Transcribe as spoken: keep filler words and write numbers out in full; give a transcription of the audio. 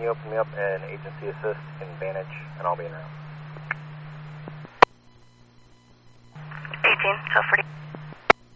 you open me up an agency assist in Vantage, and I'll be in route. eighteen, twelve forty.